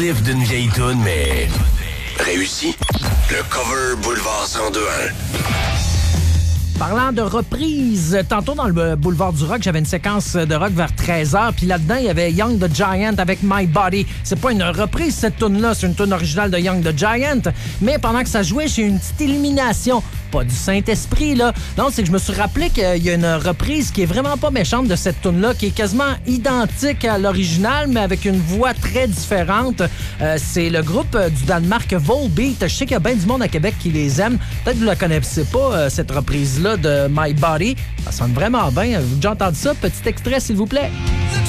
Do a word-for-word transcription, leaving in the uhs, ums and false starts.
Live d'une vieille toune, mais réussi. Le cover Boulevard cent deux un. Parlant de reprise, tantôt dans le boulevard du rock, j'avais une séquence de rock vers treize heures, puis là-dedans, il y avait Young the Giant avec My Body. C'est pas une reprise, cette tune-là, c'est une tune originale de Young the Giant, mais pendant que ça jouait, j'ai eu une petite illumination. Pas du Saint-Esprit, là. Non, c'est que je me suis rappelé qu'il y a une reprise qui est vraiment pas méchante de cette tune-là, qui est quasiment identique à l'original, mais avec une voix très différente. Euh, c'est le groupe du Danemark, Volbeat. Je sais qu'il y a bien du monde à Québec qui les aime. Peut-être que vous la connaissez pas, euh, cette reprise-là de My Body. Ça sonne vraiment bien. Vous avez déjà entendu ça? Petit extrait, s'il vous plaît.